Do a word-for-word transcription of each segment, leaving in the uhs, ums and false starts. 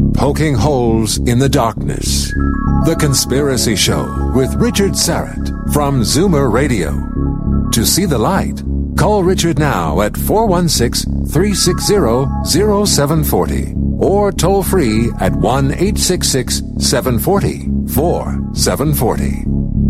Poking Holes in the Darkness. The Conspiracy Show with Richard Syrett from Zoomer Radio. To see the light, call Richard now at four one six, three six zero, zero seven four zero or toll free at one eight six six, seven four zero, four seven four zero.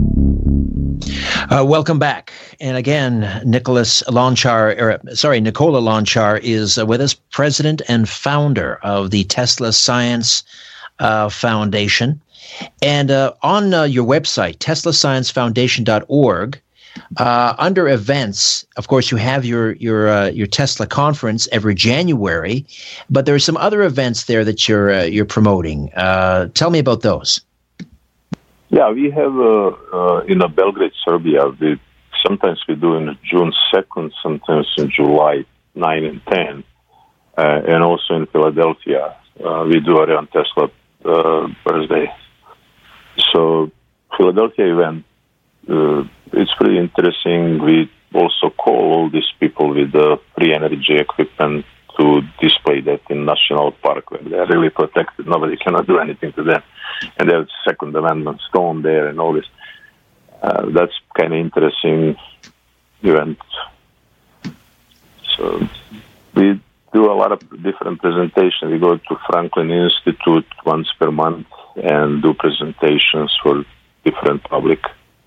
Uh, welcome back. And again, Nicholas Lonchar, or, sorry, Nikola Lonchar is uh, with us, president and founder of the Tesla Science uh, Foundation. And uh, on uh, your website, tesla science foundation dot org, uh, under events, of course, you have your your uh, your Tesla conference every January, but there are some other events there that you're uh, you're promoting. Uh, tell me about those. Yeah, we have uh, uh, in Belgrade, Serbia. We sometimes we do in June second, sometimes in July ninth and tenth, uh, and also in Philadelphia uh, we do around Tesla uh, birthday. So Philadelphia event, uh, it's pretty interesting. We also call all these people with the free energy equipment to display that in National Park where they are really protected. Nobody cannot do anything to them. And there's Second Amendment stone there and all this. Uh, that's kind of interesting event. So we do a lot of different presentations. We go to Franklin Institute once per month and do presentations for different public,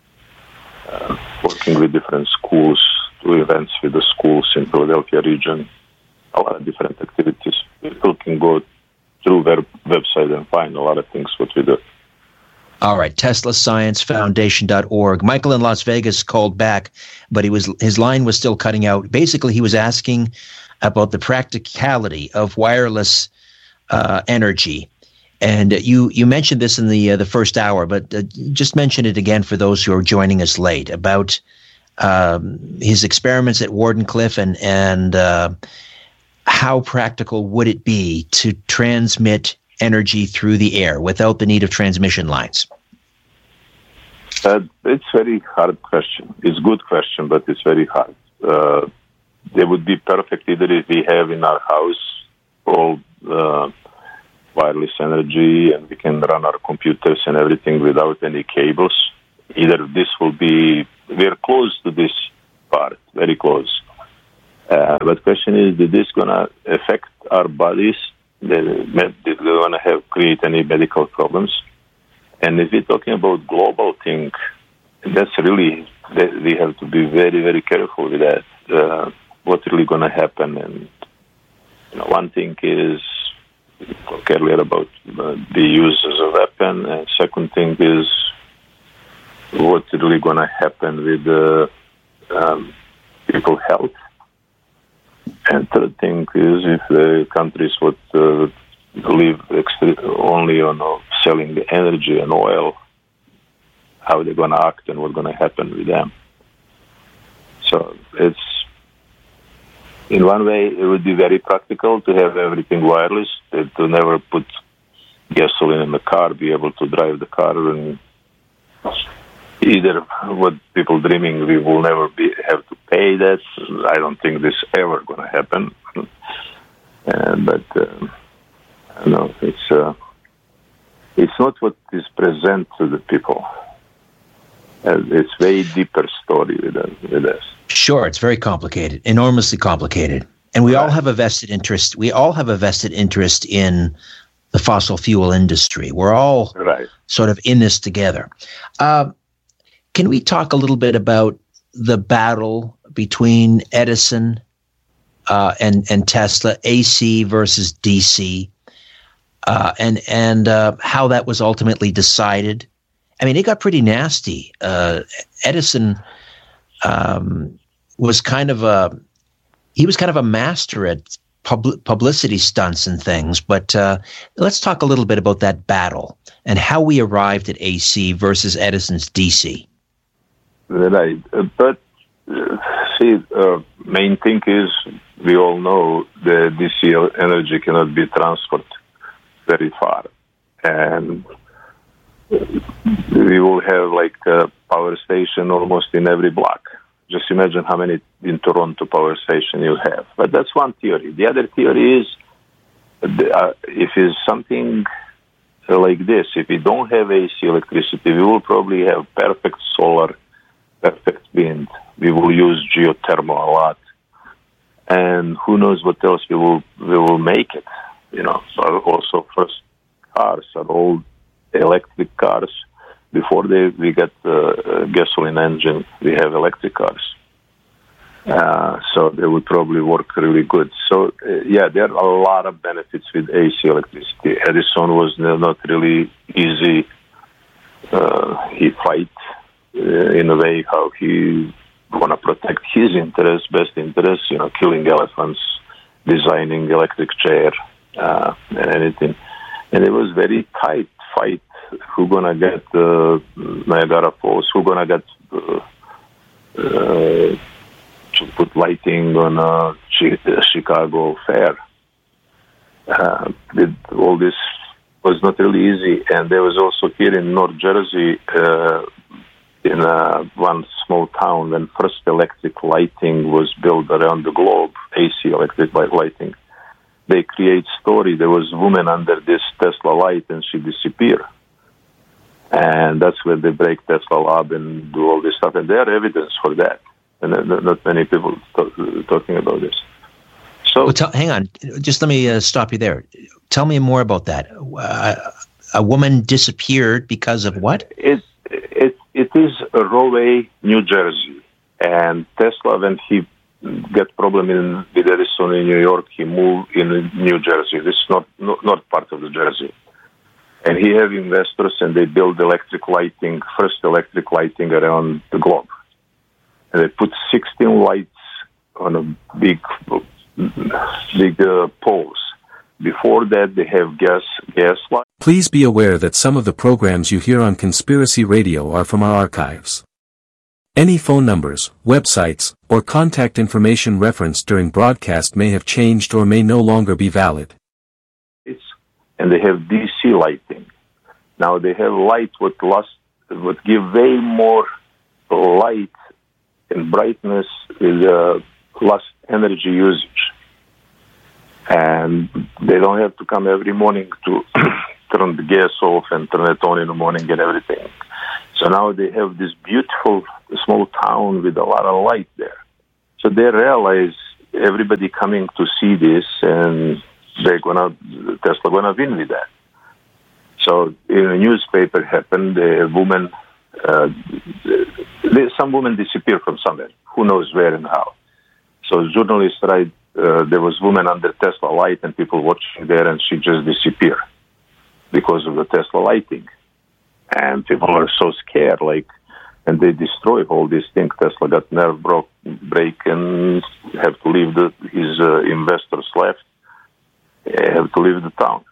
uh, working with different schools, do events with the schools in Philadelphia region, a lot of different activities. People can go through their website and find a lot of things what we do. All right, tesla science foundation dot org. Michael in Las Vegas called back, but he was his line was still cutting out. Basically, he was asking about the practicality of wireless uh, energy. And you, you mentioned this in the uh, the first hour, but uh, just mention it again for those who are joining us late about um, his experiments at Wardenclyffe and and uh, how practical would it be to transmit energy through the air without the need of transmission lines? Uh, it's a very hard question. It's a good question, but it's very hard. Uh, they would be perfect either if we have in our house all uh, wireless energy and we can run our computers and everything without any cables. Either this will be, we're close to this part, very close. Uh, but the question is, is this going to affect our bodies? Is it going to have create any medical problems? And if we're talking about global thing, that's really, we have to be very, very careful with that. Uh, what's really going to happen? And you know, one thing is, we talked earlier about uh, the use as a weapon. And second thing is, what's really going to happen with uh, um, people's health? And third thing is, if the countries would uh, live extra- only on uh, selling the energy and oil, how they're going to act and what's going to happen with them. So it's, in one way, it would be very practical to have everything wireless, to never put gasoline in the car, be able to drive the car, and either what people dreaming we will never be have to pay that. I don't think this ever going to happen. Uh, but uh, I don't know, it's uh, it's not what is present to the people. Uh, it's very deeper story with us, with us. Sure, it's very complicated, enormously complicated, and we right. all have a vested interest. We all have a vested interest in the fossil fuel industry. We're all right. sort of in this together. Uh, Can we talk a little bit about the battle between Edison uh, and and Tesla, A C versus D C, uh, and and uh, how that was ultimately decided? I mean, it got pretty nasty. Uh, Edison um, was kind of a he was kind of a master at pub- publicity stunts and things. But uh, let's talk a little bit about that battle and how we arrived at A C versus Edison's D C. Right, uh, but uh, see, uh, main thing is we all know the D C energy cannot be transferred very far, and we will have like a power station almost in every block. Just imagine how many in Toronto power station you have. But that's one theory. The other theory is uh, if it's something like this, if we don't have A C electricity, we will probably have perfect solar, perfect wind. We will use geothermal a lot. And who knows what else we will we will make it. You know, so also first cars are all electric cars. Before they we get uh, gasoline engine, we have electric cars. Uh, so they would probably work really good. So uh, yeah, there are a lot of benefits with A C electricity. Edison was not really easy. Uh, he fight uh, in a way how he want to protect his interests, best interests, you know, killing elephants, designing electric chair, uh, and anything. And it was very tight fight. Who gonna get uh, Niagara Falls? Who gonna get uh, uh, to put lighting on a Chicago fair? Uh, with all this was not really easy. And there was also here in North Jersey, uh, in uh, one small town, when first electric lighting was built around the globe, A C electric lighting, they create story. There was a woman under this Tesla light and she disappeared. And that's where they break Tesla Lab and do all this stuff. And there are evidence for that. And not many people talk, talking about this. So, well, tell, hang on. Just let me uh, stop you there. Tell me more about that. Uh, a woman disappeared because of what? It, it, it is Rahway, New Jersey. And Tesla, when he got problem in, with Edison in New York, he moved in New Jersey. This is not, not, not part of the Jersey. And he have investors, and they build electric lighting, first electric lighting around the globe. And they put sixteen lights on a big, big uh, poles. Before that, they have gas, gas lights. Please be aware that some of the programs you hear on Conspiracy Radio are from our archives. Any phone numbers, websites, or contact information referenced during broadcast may have changed or may no longer be valid. And they have D C lighting. Now they have light what last would give way more light and brightness with uh, less energy usage. And they don't have to come every morning to turn the gas off and turn it on in the morning and everything. So now they have this beautiful small town with a lot of light there. So they realize everybody coming to see this, and they're gonna Tesla gonna win with that. So in a newspaper happened, a woman, uh, some woman disappeared from somewhere. Who knows where and how? So journalists write, uh, there was woman under Tesla light and people watching there, and she just disappeared because of the Tesla lighting. And people are so scared, like, and they destroy all these things. Tesla got nerve broke, break and have to leave the, his uh, investors left. Have to leave the town.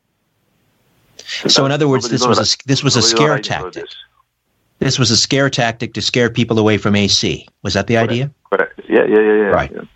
So, in other words, this was a this was a scare tactic. This. this was a scare tactic to scare people away from A C. Was that the Correct. idea? Correct. Yeah, yeah, yeah, yeah. Right. Yeah,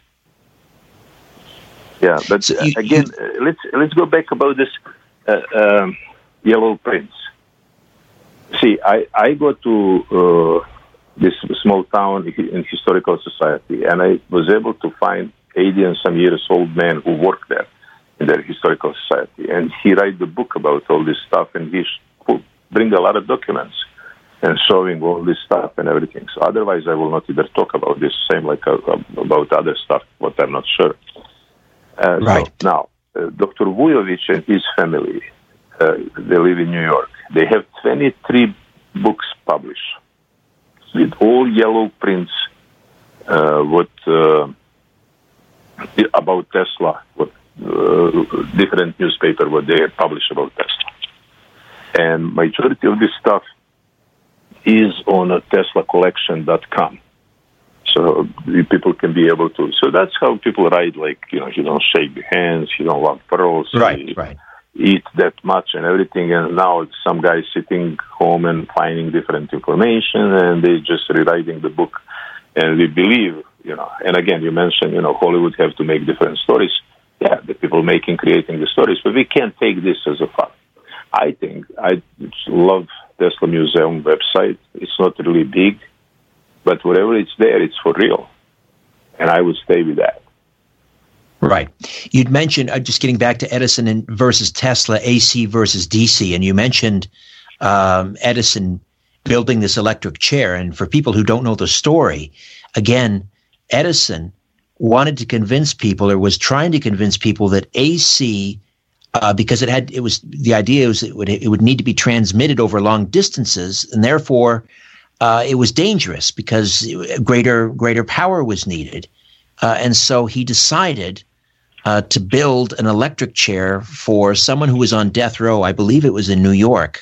yeah but so you, again, you, uh, let's let's go back about this uh, um, Yellow Prince. See, I I go to uh, this small town in Historical Society, and I was able to find eighty and some years old man who worked there in their Historical Society, and he write the book about all this stuff, and he sh- bring a lot of documents and showing all this stuff and everything. So otherwise, I will not either talk about this same like uh, about other stuff, what I'm not sure. Uh, right so now, uh, Doctor Vujovic and his family, uh, they live in New York. They have twenty-three books published with all yellow prints. Uh, what uh, about Tesla? What Uh, different newspaper what they have published about Tesla. And majority of this stuff is on a tesla collection dot com. So people can be able to, so that's how people write, like, you know, you don't shake the hands, you don't want pearls, right, you right. eat that much and everything. And now some guy sitting home and finding different information, and they just rewriting the book. And we believe, you know, and again, you mentioned, you know, Hollywood have to make different stories. Yeah, the people making, creating the stories, but we can't take this as a fact. I think, I love Tesla Museum website. It's not really big, but whatever it's there, it's for real. And I would stay with that. Right. You'd mentioned, uh, just getting back to Edison and versus Tesla, A C versus D C, and you mentioned um, Edison building this electric chair. And for people who don't know the story, again, Edison wanted to convince people, or was trying to convince people, that A C, uh, because it had, it was the idea was it would it would need to be transmitted over long distances, and therefore uh, it was dangerous because greater greater power was needed, uh, and so he decided uh, to build an electric chair for someone who was on death row. I believe it was in New York.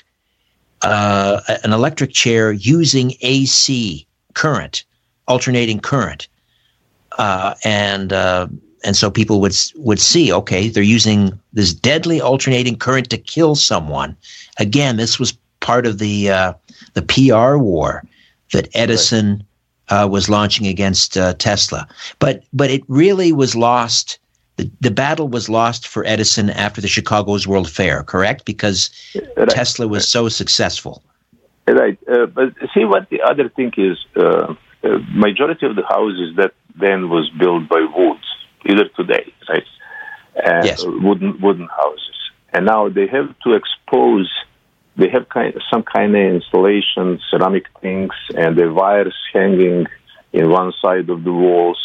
Uh, an electric chair using A C current, alternating current. Uh, and uh, and so people would would see, okay, they're using this deadly alternating current to kill someone. Again, this was part of the uh, the P R war that Edison uh, was launching against uh, Tesla. But but it really was lost. The, the battle was lost for Edison after the Chicago's World Fair, correct? Because right. Tesla was so successful. Right. Uh, but see, what the other thing is, uh, uh, majority of the houses that then was built by woods, either today, right? Uh, yes. Wooden wooden houses, and now they have to expose. They have kind of, some kind of installation, ceramic things, and the wires hanging in one side of the walls,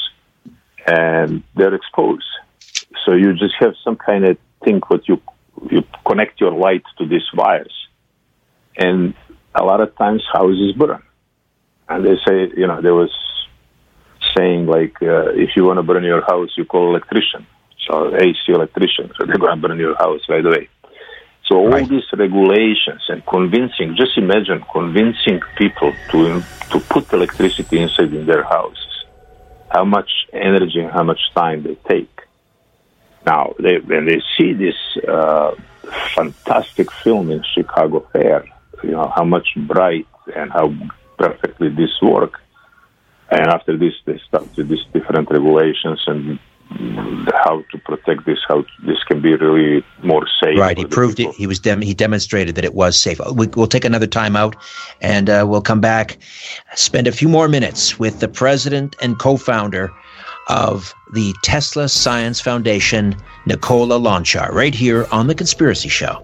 and they're exposed. So you just have some kind of thing what you you connect your light to these wires, and a lot of times houses burn, and they say, you know, there was saying like, uh, if you want to burn your house, you call electrician, so A C electrician, so they're going to burn your house right away. So all right. these regulations and convincing, just imagine convincing people to to put electricity inside in their houses, how much energy and how much time they take. Now, they, when they see this uh, fantastic film in Chicago Fair, you know, how much bright and how perfectly this work. And after this, they start with these different regulations and how to protect this, how this can be really more safe. Right, he proved people. it. He was dem- he demonstrated that it was safe. We, we'll take another time out, and uh, we'll come back, spend a few more minutes with the president and co-founder of the Tesla Science Foundation, Nikola Lonchar, right here on The Conspiracy Show.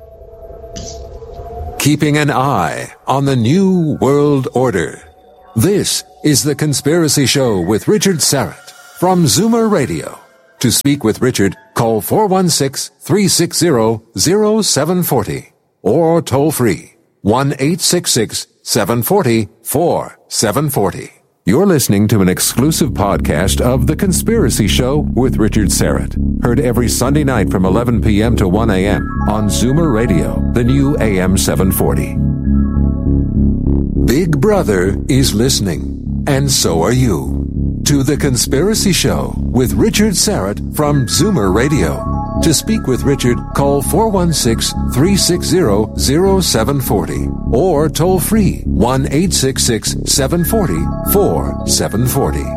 Keeping an eye on the New World Order. This is The Conspiracy Show with Richard Syrett from Zoomer Radio. To speak with Richard, call four one six, three six zero, zero seven four zero or toll free one eight six six, seven four zero, four seven four zero. You're listening to an exclusive podcast of The Conspiracy Show with Richard Syrett. Heard every Sunday night from eleven p.m. to one a.m. on Zoomer Radio, the new A M seven forty. Big Brother is listening, and so are you, to The Conspiracy Show with Richard Syrett from Zoomer Radio. To speak with Richard, call four one six, three six zero, zero seven four zero or toll free one eight six six, seven four zero, four seven four zero.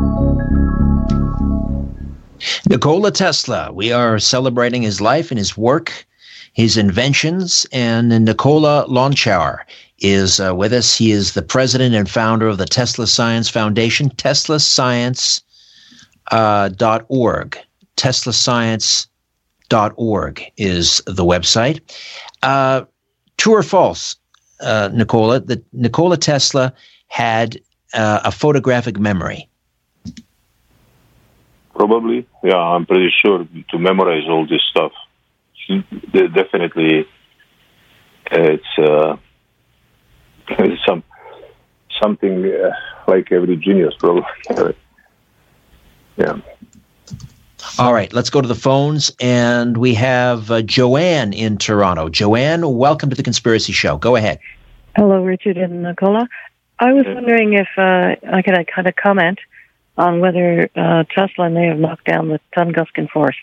Nikola Tesla, we are celebrating his life and his work, his inventions, and Nikola Lonchar is uh, with us. He is the president and founder of the Tesla Science Foundation, tesla science dot org. Tesla Science dot org is the website. Uh, true or false, uh, Nikola, that Nikola Tesla had uh, a photographic memory? Probably, yeah, I'm pretty sure, to memorize all this stuff. Definitely, it's, uh, it's some something uh, like every genius, probably. Yeah. All right, let's go to the phones, and we have uh, Joanne in Toronto. Joanne, welcome to The Conspiracy Show. Go ahead. Hello, Richard and Nikola. I was wondering if uh, I could uh, kind of comment on whether uh, Tesla may have knocked down the Tunguska Forest.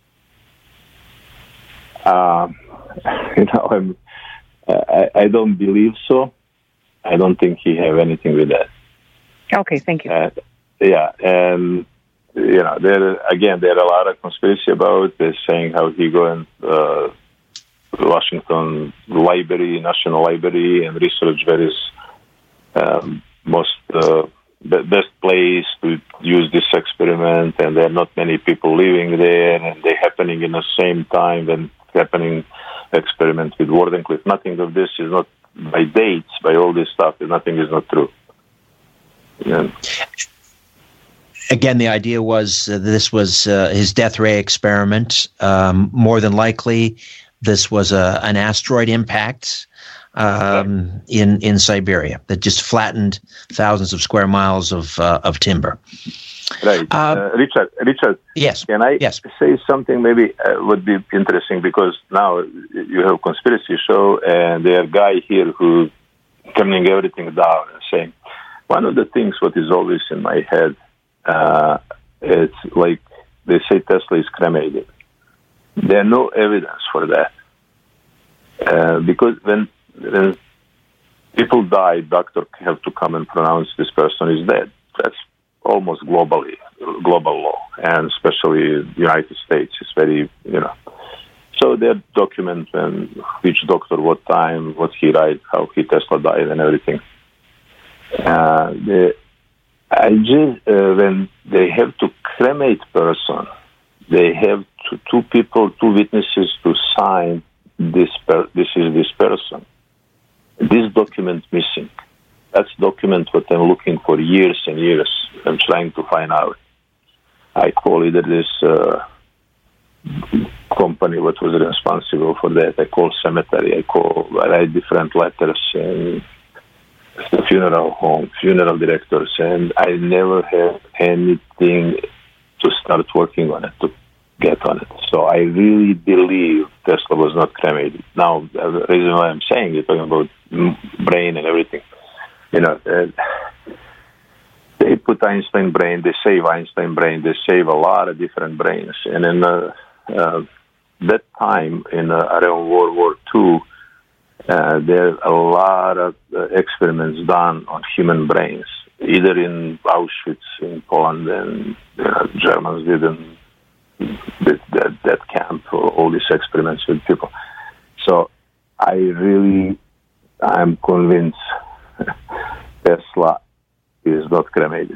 Uh, you know, I'm, I, I don't believe so. I don't think he have anything with that. Okay, thank you. Uh, yeah, and you know, there again, there are a lot of conspiracy about this, saying how he go in uh, Washington Library, National Library, and research various um, most uh, the best place to use this experiment, and there are not many people living there, and they're happening in the same time when happening experiment with Wardenclyffe. Nothing of this is not by dates, by all this stuff. Nothing is not true. Yeah. Again, the idea was uh, this was uh, his death ray experiment. Um, more than likely, this was a, an asteroid impact um, right. in in Siberia that just flattened thousands of square miles of uh, of timber. Right, uh, uh, Richard. Richard, yes. Can I yes. say something? Maybe uh, would be interesting, because now you have a conspiracy show, and there are a guy here who turning everything down and saying one of the things what is always in my head. Uh, it's like they say Tesla is cremated. There are no evidence for that. Uh, because when, when people die, doctor have to come and pronounce this person is dead. That's almost globally, global law, and especially the United States is very, you know. So they document when, which doctor, what time, what he died, how he Tesla died, and everything. Uh, the, I just, uh, when they have to cremate person, they have to, two people, two witnesses to sign this. Per, this is this person. This document missing. That's document what I'm looking for years and years. I'm trying to find out. I call either this uh, company what was responsible for that. I call cemetery. I call. I write different letters and. The funeral home, funeral directors, and I never had anything to start working on it, to get on it. So I really believe Tesla was not cremated. Now, the reason why I'm saying you're talking about brain and everything, you know, uh, they put Einstein brain, they save Einstein brain, they save a lot of different brains. And in uh, uh, that time, in uh, around World War Two, Uh, there are a lot of uh, experiments done on human brains, either in Auschwitz, in Poland, and uh, Germans did in that, that, that camp, all these experiments with people. So I really, I'm convinced Tesla is not cremated.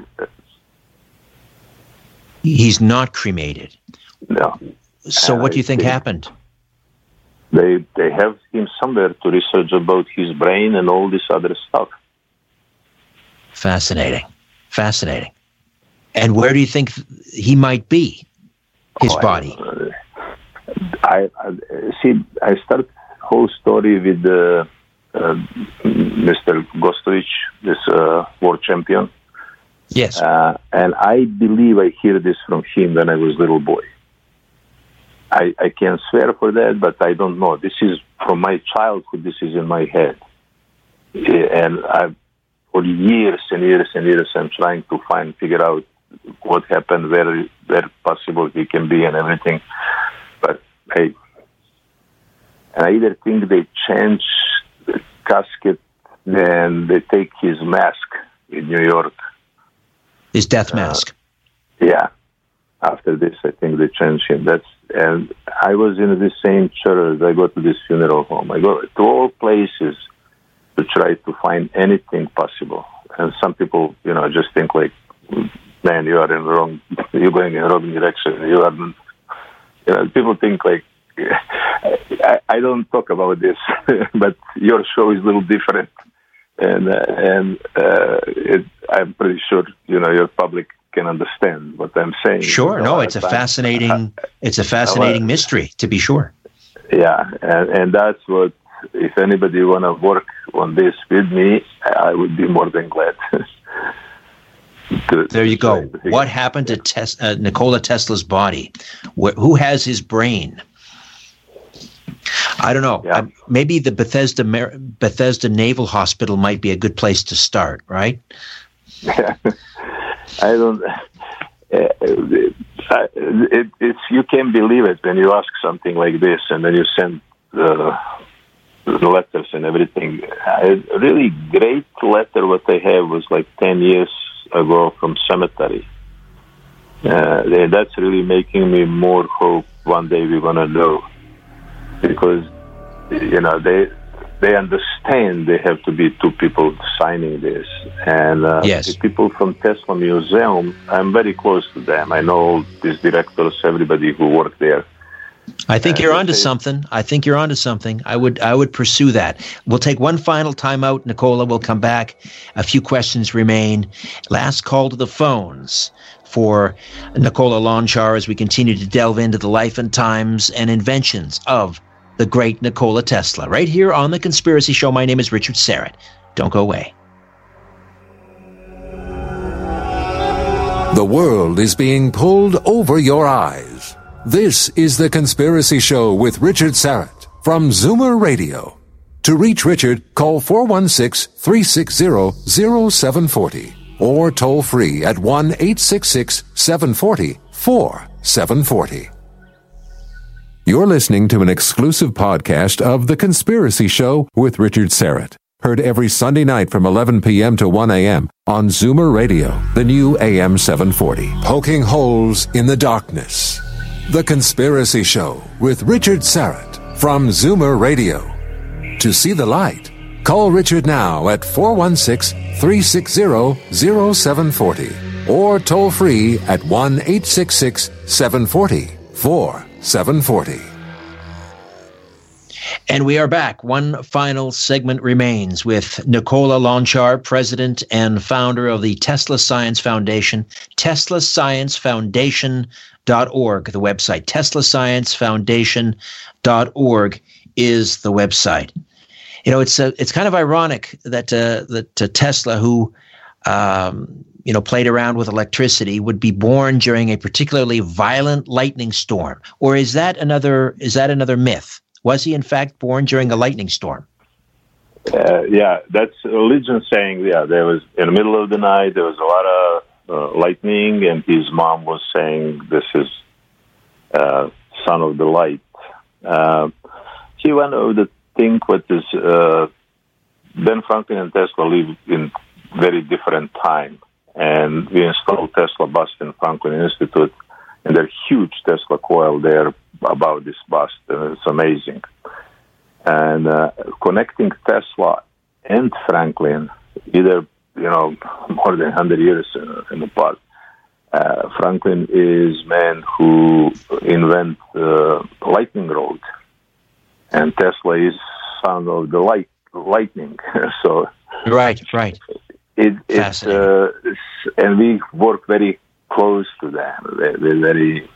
He's not cremated? No. So what do you think, think happened? They they have him somewhere to research about his brain and all this other stuff. Fascinating. Fascinating. And where do you think he might be, his oh, body? I, I see, I start whole story with uh, uh, Mister Gostovich, this uh, world champion. Yes. Uh, and I believe I hear this from him when I was little boy. I, I can swear for that, but I don't know. This is from my childhood. This is in my head. And I, for years and years and years, I'm trying to find, figure out what happened, where, where possible he can be and everything. But hey, I either think they change the casket, then they take his mask in New York. His death mask. Uh, yeah. After this, I think they changed him. That's and I was in the same church. I go to this funeral home. I go to all places to try to find anything possible. And some people, you know, just think like, man, you are in wrong. You're going in the wrong direction. You are. You know, people think like. I, I don't talk about this, but your show is a little different, and uh, and uh, it, I'm pretty sure you know your public can understand what I'm saying. Sure, no, it's a fascinating, uh, it's a fascinating uh, mystery, to be sure. Yeah, and, and that's what. If anybody want to work on this with me, I would be more than glad. to, there you go. What happened to Tes- uh, Nikola Tesla's body? Wh- who has his brain? I don't know. Yeah. I, maybe the Bethesda Mer- Bethesda Naval Hospital might be a good place to start, right? Yeah. I don't. Uh, it, it, it's you can't believe it when you ask something like this, and then you send uh, the letters and everything. A really great letter what they have was like ten years ago from cemetery. Uh, that's really making me more hope one day we're gonna know. Because, you know, they they understand they have to be two people signing this. And uh, yes. the people from Tesla Museum, I'm very close to them. I know these directors, everybody who worked there. I think you're uh, onto they, something. I think you're onto something. I would I would pursue that. We'll take one final time out, Nicola. We'll come back. A few questions remain. Last call to the phones for Nicola Lonchar as we continue to delve into the life and times and inventions of the great Nikola Tesla. Right here on The Conspiracy Show. My name is Richard Syrett. Don't go away. The world is being pulled over your eyes. This is The Conspiracy Show with Richard Syrett from Zoomer Radio. To reach Richard, call four one six, three six zero, zero seven four zero or toll free at one eight six six, seven four zero, four seven four zero. You're listening to an exclusive podcast of The Conspiracy Show with Richard Syrett. Heard every Sunday night from eleven p.m. to one a.m. on Zoomer Radio, the new A M seven forty. Poking holes in the darkness. The Conspiracy Show with Richard Syrett from Zoomer Radio. To see the light, call Richard now at four one six, three six zero, zero seven four zero or toll free at one eight six six, seven four zero, four seven four zero. And we are back. One final segment remains with Nikola Lonchar, president and founder of the Tesla Science Foundation, tesla science foundation dot org, the website. tesla science foundation dot org is the website. You know, it's a, it's kind of ironic that uh, that uh, Tesla, who um, you know played around with electricity, would be born during a particularly violent lightning storm. Or is that another is that another myth? Was he in fact born during a lightning storm? Uh, yeah, that's a legend saying. Yeah, there was in the middle of the night. There was a lot of uh, lightning, and his mom was saying, "This is uh, son of the light." Uh, he went over to think what is uh, Ben Franklin and Tesla lived in very different time, and we installed Tesla bust in Franklin Institute, and there's huge Tesla coil there about this bust, and it's amazing. And uh, connecting Tesla and Franklin, either, you know, more than one hundred years in, in the past, uh, Franklin is man who invent uh, lightning rod, and Tesla is son of the light lightning. So right, right. It, it's, uh, it's, and we work very close to them. They're, they're very.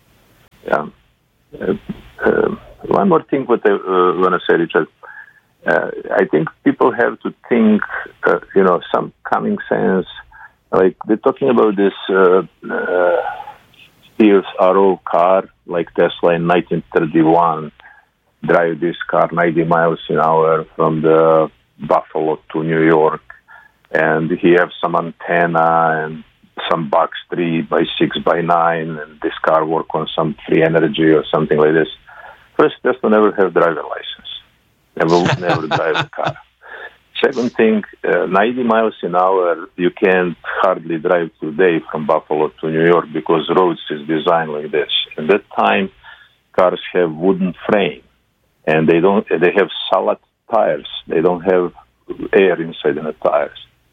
Um, uh, uh, one more thing, what I uh, want to say, Richard. Uh, I think people have to think, uh, you know, some common sense. Like they're talking about this uh, uh, Pierce Arrow car, like Tesla in nineteen thirty-one, drive this car ninety miles an hour from the Buffalo to New York, and he have some antenna and some box three by six by nine, and this car work on some free energy or something like this. First, Tesla never have driver license. Never, never drive a car. Second thing, uh, ninety miles an hour, you can hardly drive today from Buffalo to New York because roads is designed like this. At that time, cars have wooden frame, and they don't. They have solid tires. They don't have air inside in the tires.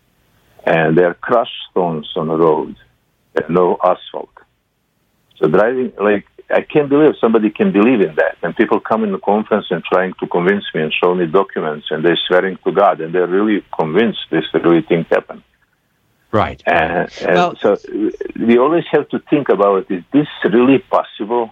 And there are crushed stones on the road, and no asphalt. So driving, like, I can't believe somebody can believe in that. And people come in the conference and trying to convince me and show me documents, and they're swearing to God, and they're really convinced this really thing happened. Right. And, and well, so we always have to think about, is this really possible?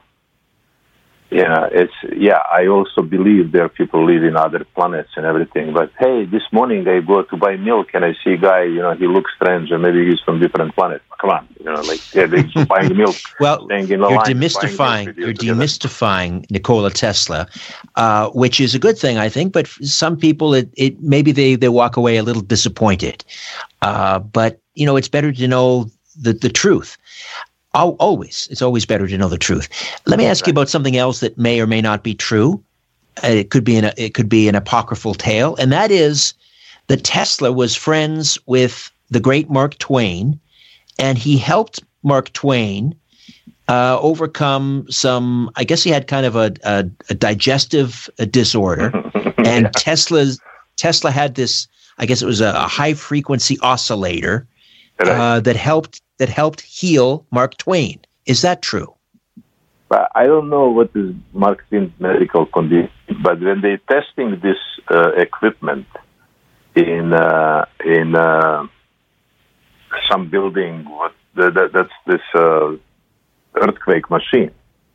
Yeah, it's yeah. I also believe there are people living on other planets and everything. But hey, this morning I go to buy milk and I see a guy. You know, he looks strange, and maybe he's from different planet. Come on, you know, like yeah, they're buying milk. Well, in you're line, demystifying. You're together. demystifying Nikola Tesla, uh, which is a good thing, I think. But some people, it, it maybe they they walk away a little disappointed. Uh, but you know, it's better to know the the truth. Always. It's always better to know the truth. Let me ask you about something else that may or may not be true. It could be an, it could be an apocryphal tale, and that is that Tesla was friends with the great Mark Twain, and he helped Mark Twain uh, overcome some, I guess he had kind of a, a, a digestive disorder, And Yeah. Tesla's Tesla had this, I guess it was a, a high frequency oscillator Right. uh, that helped that helped heal Mark Twain. Is that true? But I don't know what is Mark Twain's medical condition, but when they testing this uh, equipment in uh, in uh, some building, what the, that, that's this uh, earthquake machine.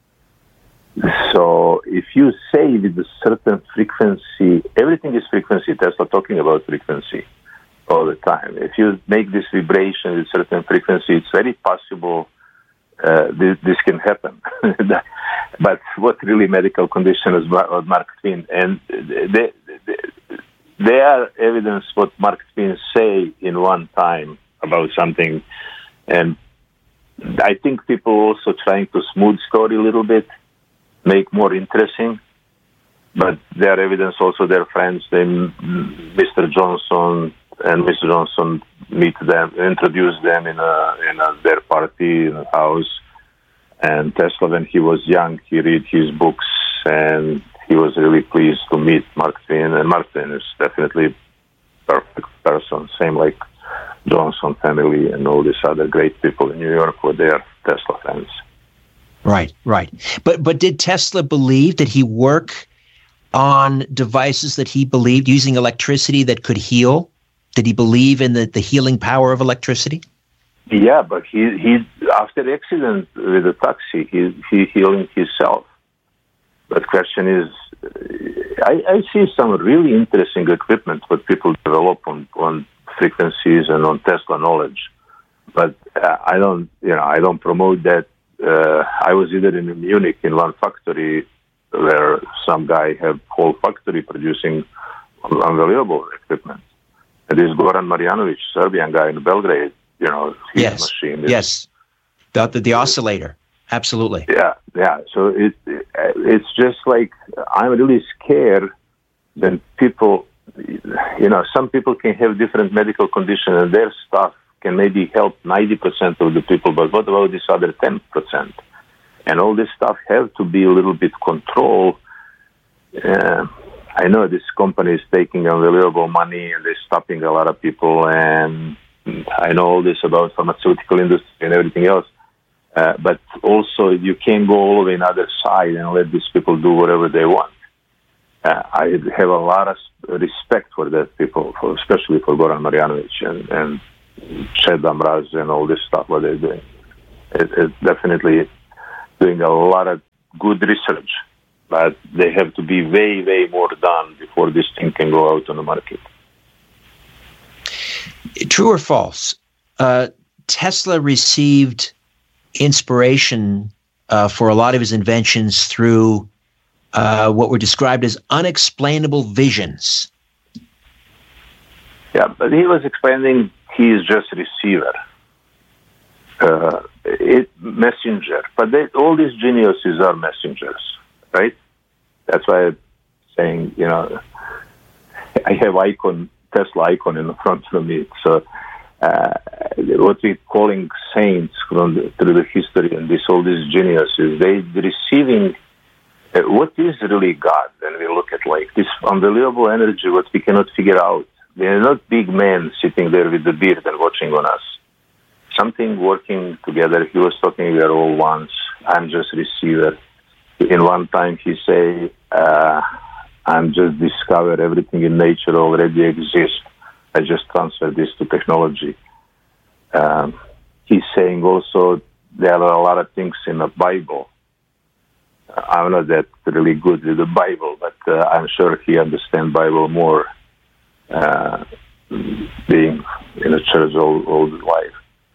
So if you say with a certain frequency, everything is frequency. Tesla talking about frequency all the time. If you make this vibration with certain frequency, it's very possible uh, this, this can happen. But what really medical condition is Mark Twain? And they, they, they are evidence what Mark Twain say in one time about something. And I think people also trying to smooth story a little bit, make more interesting. But their evidence also their friends, they, Mister Johnson and Mister Johnson meet them, introduce them in a in a, their party in a house. And Tesla, when he was young, he read his books, and he was really pleased to meet Mark Twain. And Mark Twain is definitely a perfect person, same like Johnson family and all these other great people in New York who they are Tesla fans. Right, right. But but did Tesla believe that he work on devices that he believed using electricity that could heal? Did he believe in the, the healing power of electricity? Yeah, but he, he after the accident with the taxi, he he healing himself. But question is, I, I see some really interesting equipment what people develop on, on frequencies and on Tesla knowledge. But uh, I don't, you know, I don't promote that. Uh, I was either in Munich in one factory where some guy had whole factory producing unbelievable equipment. And this Goran Marjanovic, Serbian guy in Belgrade, you know, his yes. machine. Is, yes, the, the the oscillator, absolutely. Yeah, yeah. So it, it it's just like I'm really scared when people, you know, some people can have different medical conditions and their stuff can maybe help ninety percent of the people, but what about this other ten percent? And all this stuff have to be a little bit controlled. Uh, I know this company is taking unbelievable money and they're stopping a lot of people, and I know all this about pharmaceutical industry and everything else. Uh, but also you can't go all the way on the other side and let these people do whatever they want. Uh, I have a lot of respect for that people, for, especially for Goran Marjanovic and, and Čeda Mraz and all this stuff, what they're doing. It, it's definitely doing a lot of good research, but they have to be way, way more done before this thing can go out on the market. True or false? Uh, Tesla received inspiration uh, for a lot of his inventions through uh, what were described as unexplainable visions. Yeah, but he was explaining he is just receiver, uh, it, messenger. But they, all these geniuses are messengers, right? That's why I'm saying, you know, I have icon, Tesla icon in the front of me. So uh, what we're calling saints from the, through the history and this all these geniuses, they receiving uh, what is really God when we look at like this unbelievable energy, what we cannot figure out. They're not big men sitting there with the beard and watching on us. Something working together. He was talking, we are all ones. I'm just receiver. In one time he say, uh, I'm just discover everything in nature already exists. I just transfer this to technology. Um, he's saying also there are a lot of things in the Bible. I'm not that really good with the Bible, but uh, I'm sure he understands Bible more. Uh, being in a church all, all life.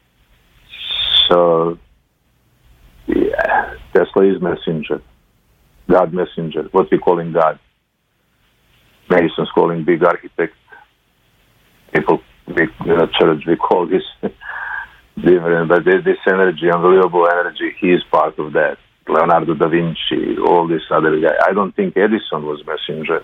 So, yeah, Tesla is messenger, God messenger, what we calling God. Masons calling big architect. People in a church, we call this different, but there's this energy, unbelievable energy, he is part of that. Leonardo da Vinci, all this other guy. I don't think Edison was messenger.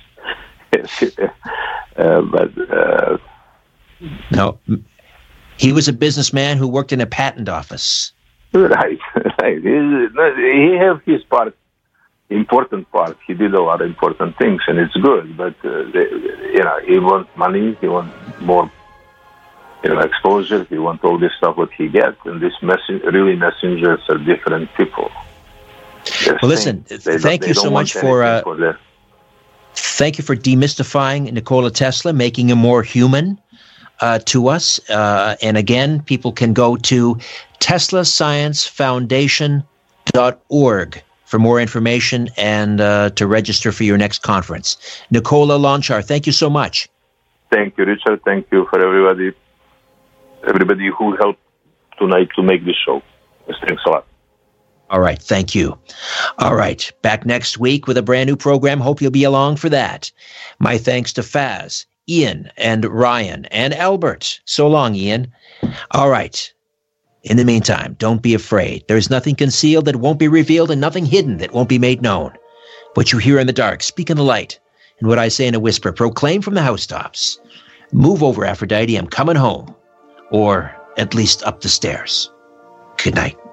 Uh, but uh, no, he was a businessman who worked in a patent office. Right, right. He, he have his part important part. He did a lot of important things, and it's good. But uh, they, you know, he wants money. He wants more, you know, exposure. He wants all this stuff what he gets. And these messen- really messengers are different people. They're well, listen. Thank you so much for. Uh, for thank you for demystifying Nikola Tesla, making him more human uh, to us. Uh, and again, people can go to Tesla Science Foundation dot org for more information and uh, to register for your next conference. Nikola Lonchar, thank you so much. Thank you, Richard. Thank you for everybody, everybody who helped tonight to make this show. Thanks a lot. All right, thank you. All right, back next week with a brand new program. Hope you'll be along for that. My thanks to Faz, Ian, and Ryan, and Albert. So long, Ian. All right. In the meantime, don't be afraid. There is nothing concealed that won't be revealed and nothing hidden that won't be made known. What you hear in the dark, speak in the light. And what I say in a whisper, proclaim from the housetops. Move over, Aphrodite, I'm coming home. Or at least up the stairs. Good night.